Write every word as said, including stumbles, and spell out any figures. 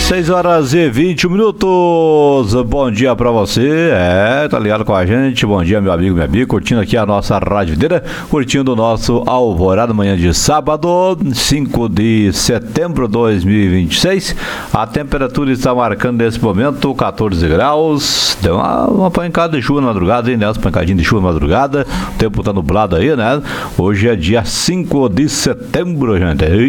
seis horas e vinte minutos. Bom dia pra você. É, tá ligado com a gente. Bom dia, meu amigo, minha amiga. Curtindo aqui a nossa Rádio Videira. Curtindo o nosso Alvorada, manhã de sábado, cinco de setembro de dois mil e vinte e seis. A temperatura está marcando nesse momento quatorze graus. Deu uma, uma pancada de chuva na madrugada, hein, né? Umas pancadinhas de chuva na madrugada. O tempo tá nublado aí, né? Hoje é dia cinco de setembro, gente.